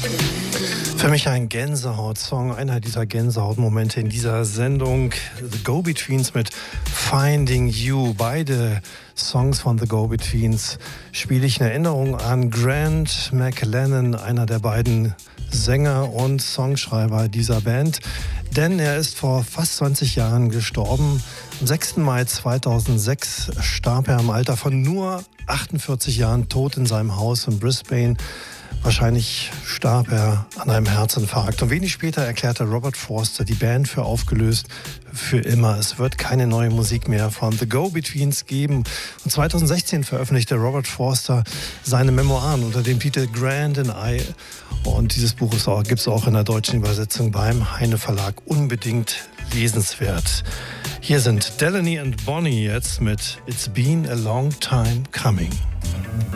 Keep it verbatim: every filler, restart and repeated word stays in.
Für mich ein Gänsehaut-Song, einer dieser Gänsehautmomente in dieser Sendung. The Go-Betweens mit Finding You. Beide Songs von The Go-Betweens spiele ich in Erinnerung an Grant McLennan, einer der beiden Sänger und Songschreiber dieser Band. Denn er ist vor fast zwanzig Jahren gestorben. Am sechsten Mai zweitausendsechs starb er im Alter von nur achtundvierzig Jahren tot in seinem Haus in Brisbane. Wahrscheinlich starb er an einem Herzinfarkt. Und wenig später erklärte Robert Forster die Band für aufgelöst, für immer. Es wird keine neue Musik mehr von The Go-Betweens geben. Und zweitausendsechzehn veröffentlichte Robert Forster seine Memoiren unter dem Titel Grant and I. Und dieses Buch gibt es auch in der deutschen Übersetzung beim Heine Verlag. Unbedingt lesenswert. Hier sind Delaney and Bonnie jetzt mit It's Been a Long Time Coming.